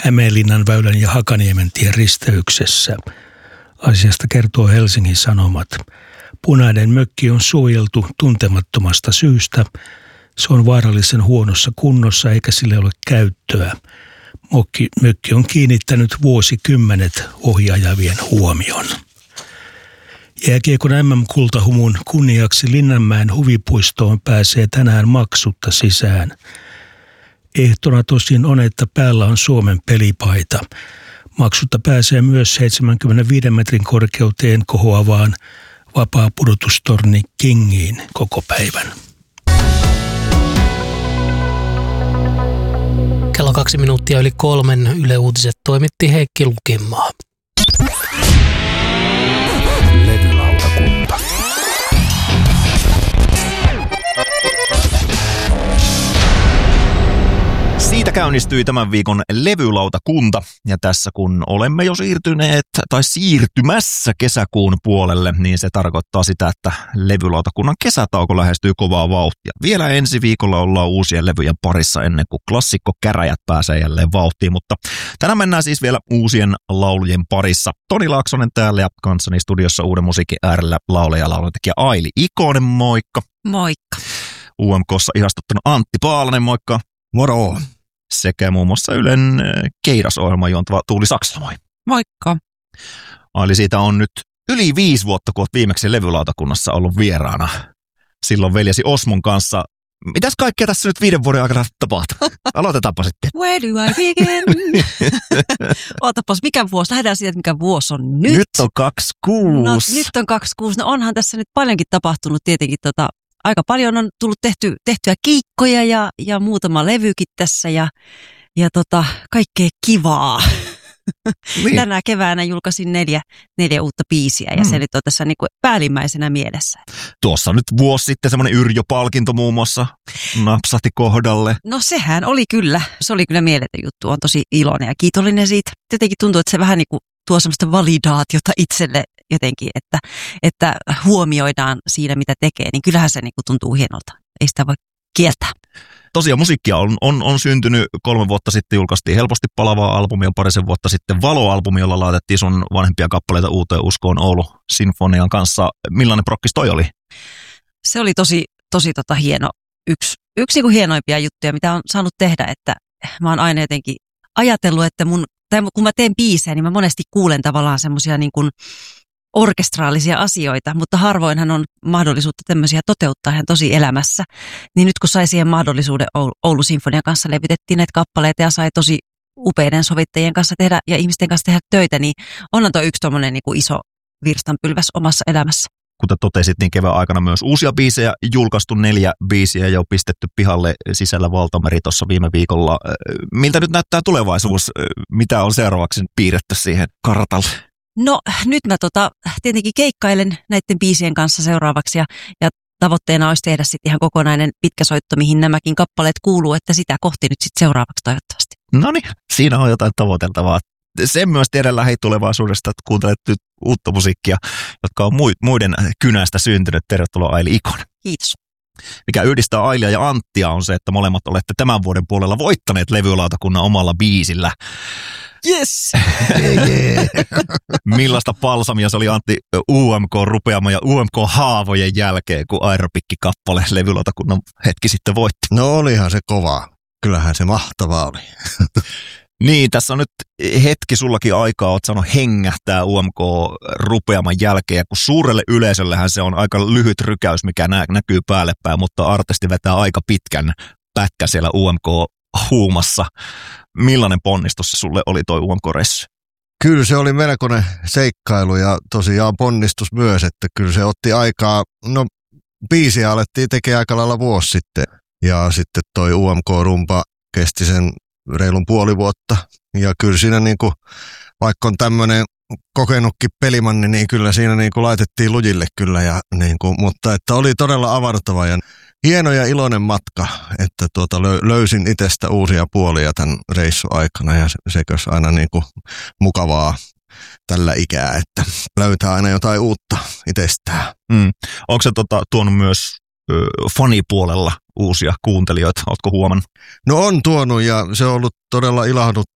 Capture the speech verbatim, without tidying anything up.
Hämeenlinnan väylän ja Hakaniemen tien risteyksessä. Asiasta kertoo Helsingin Sanomat. Punainen mökki on suojeltu tuntemattomasta syystä. Se on vaarallisen huonossa kunnossa eikä sille ole käyttöä. Mökki, mökki on kiinnittänyt vuosikymmenet ohjaajavien huomion. Jääkiekon äm äm-kultahumun kunniaksi Linnanmäen huvipuistoon pääsee tänään maksutta sisään. Ehtona tosin on, että päällä on Suomen pelipaita. Maksutta pääsee myös seitsemänkymmentäviiden metrin korkeuteen kohoavaan vapaapudotustorni Kingiin koko päivän. Kello kaksi minuuttia yli kolmen Yle Uutiset toimitti Heikki Lukinmaa. Levylautakunta. Siitä käynnistyi tämän viikon levylautakunta, ja tässä kun olemme jo siirtyneet tai siirtymässä kesäkuun puolelle, niin se tarkoittaa sitä, että levylautakunnan kesätauko lähestyy kovaa vauhtia. Vielä ensi viikolla ollaan uusien levyjen parissa ennen kuin klassikkokäräjät pääsee jälleen vauhtiin, mutta tänään mennään siis vielä uusien laulujen parissa. Toni Laaksonen täällä ja kanssani studiossa uuden musiikin äärellä laulaja ja laulutekijä Aili Ikonen, moikka. Moikka. U M K:ssa ihastuttanut Antti Paalanen, moikka. Moro. Sekä muun muassa Ylen Keidas-ohjelman juontava Tuuli Saksala, moi. Moikka. Eli siitä on nyt yli viisi vuotta, kun olet viimeksi levylautakunnassa ollut vieraana. Silloin veljesi Osmon kanssa. Mitäs kaikkea tässä nyt viiden vuoden aikana tapahtuu? Aloitetaanpa sitten. Where do I begin? Ootapas, mikä vuosi? Lähdetään siitä, että mikä vuosi on nyt. Nyt on kaksikymmentäkuusi. No, nyt on kaksikymmentäkuusi. No onhan tässä nyt paljonkin tapahtunut tietenkin tota... Aika paljon on tullut tehty, tehtyä kiikkoja ja, ja muutama levykin tässä ja, ja tota, kaikkea kivaa. Niin. Tänä keväänä julkaisin neljä, neljä uutta biisiä ja mm. se nyt on tässä niin kuin päällimmäisenä mielessä. Tuossa on nyt vuosi sitten semmoinen Yrjö-palkinto muun muassa napsahti kohdalle. No sehän oli kyllä, se oli kyllä mieletön juttu. On tosi iloinen ja kiitollinen siitä. Jotenkin tuntuu, että se vähän niin kuin tuo semmoista validaatiota itselle jotenkin, että, että huomioidaan siinä, mitä tekee, niin kyllähän se niin kuin tuntuu hienolta. Ei sitä voi kieltää. Tosiaan musiikkia on, on, on syntynyt. Kolme vuotta sitten julkaistiin Helposti palavaa albumia, parisen vuotta sitten Valo-albumi, jolla laitettiin sun vanhempia kappaleita Uuteen uskoon Oulu Sinfonian kanssa. Millainen prokkis toi oli? Se oli tosi, tosi tota hieno. Yksi, yksi niin kuin hienoimpia juttuja, mitä on saanut tehdä, että mä oon aina jotenkin ajatellut, että mun tai kun mä teen biisejä, niin mä monesti kuulen tavallaan semmoisia niin kuin orkestraalisia asioita, mutta harvoinhan on mahdollisuutta tämmöisiä toteuttaa ihan tosi elämässä. Niin nyt kun sai siihen mahdollisuuden Oulu Sinfonian kanssa, levitettiin näitä kappaleita ja sai tosi upeiden sovittajien kanssa tehdä ja ihmisten kanssa tehdä töitä, niin onhan tuo yksi tommoinen niin kuin iso virstanpylväs omassa elämässä. Kuten totesit, niin kevään aikana myös uusia biisejä julkaistu, neljä biisiä jo pistetty pihalle sisällä Valtameri tuossa viime viikolla. Miltä nyt näyttää tulevaisuus? Mitä on seuraavaksi piirretty siihen kartalle? No nyt mä tota, tietenkin keikkailen näiden biisien kanssa seuraavaksi ja, ja tavoitteena olisi tehdä sitten ihan kokonainen pitkä soitto, mihin nämäkin kappaleet kuuluu, että sitä kohti nyt sitten seuraavaksi toivottavasti. No niin, siinä on jotain tavoiteltavaa. Sen myös tiedän lähitulevaisuudesta, että kuuntelet nyt uutta musiikkia, jotka on muiden kynästä syntynyt. Tervetuloa Aili Ikonen. Kiitos. Mikä yhdistää Ailia ja Anttia on se, että molemmat olette tämän vuoden puolella voittaneet levylautakunnan omalla biisillä. Yes! Millaista palsamia se oli Antti U M K-rupeama ja U M K-haavojen jälkeen, kun Aeropikki-kappale levylautakunnan hetki sitten voitti? No olihan se kovaa. Kyllähän se mahtavaa oli. Niin, tässä on nyt hetki sullakin aikaa, oot saanut hengähtää U M K-rupeaman jälkeen, kun suurelle yleisöllähän se on aika lyhyt rykäys, mikä nä- näkyy päälle päin, mutta artisti vetää aika pitkän pätkän siellä U M K-huumassa. Millainen ponnistus sulle oli toi U M K-reissu? Kyllä se oli melkoinen seikkailu ja tosiaan ponnistus myös, että kyllä se otti aikaa. No biisiä alettiin tekemään aika lailla vuosi sitten ja sitten toi U M K-rumpa kesti sen reilun puoli vuotta. Ja kyllä siinä niinku, vaikka on tämmöinen kokenutkin pelimanni, niin kyllä siinä niinku laitettiin lujille kyllä. Ja niinku, mutta että oli todella avartava ja hieno ja iloinen matka, että tuota löysin itsestä uusia puolia tämän reissun aikana. Ja se, sekös aina niinku mukavaa tällä ikää, että löytää aina jotain uutta itsestään. Mm. Onko se tota, tuonut myös ö, fanipuolella uusia kuuntelijoita, ootko huomannut? No on tuonut ja se on ollut todella ilahdut,